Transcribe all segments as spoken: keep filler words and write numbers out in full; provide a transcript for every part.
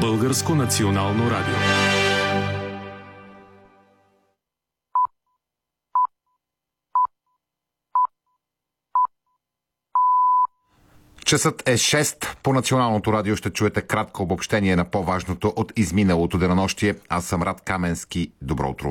Българско национално радио. Часът е шест. По Националното радио ще чуете кратко обобщение на по-важното от изминалото денонощие. Аз съм Рад Каменски. Добро утро.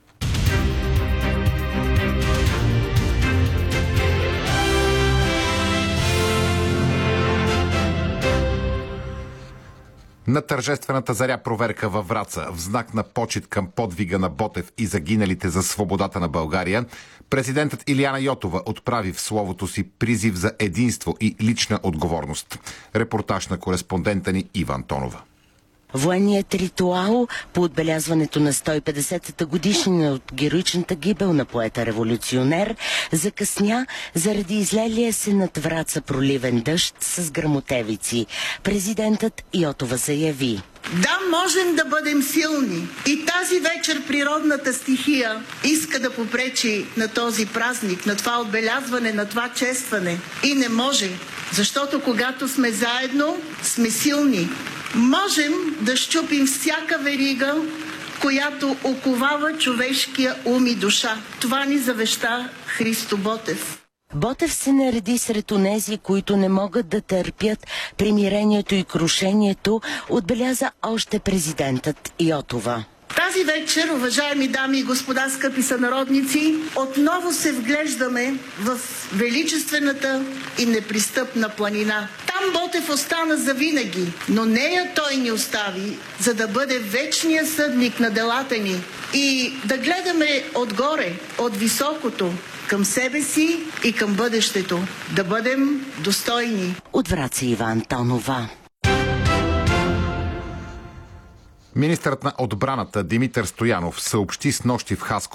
На тържествената заря проверка във Враца, в знак на почит към подвига на Ботев и загиналите за свободата на България, президентът Илияна Йотова отправи в словото си призив за единство и лична отговорност. Репортаж на кореспондента ни Ива Антонова. Военният ритуал по отбелязването на сто и петдесетата годишнина от героичната гибел на поета-революционер закъсня заради излелия се над Враца проливен дъжд с гръмотевици. Президентът Йотова заяви: Да, можем да бъдем силни. И тази вечер природната стихия иска да попречи на този празник, на това отбелязване, на това честване. И не може, защото когато сме заедно, сме силни. Можем да счупим всяка верига, която оковава човешкия ум и душа. Това ни завеща Христо Ботев. Ботев се нареди сред онези, които не могат да търпят примирението и крушението, отбеляза още президентът Йотова. Тази вечер, уважаеми дами и господа, скъпи сънародници, отново се вглеждаме в величествената и непристъпна планина. Там Ботев остана завинаги, но нея той ни остави, за да бъде вечният съдник на делата ни и да гледаме отгоре, от високото, към себе си и към бъдещето. Да бъдем достойни. От Враца Ива Антонова. Министърът на отбраната Димитър Стоянов съобщи снощи в Хасково,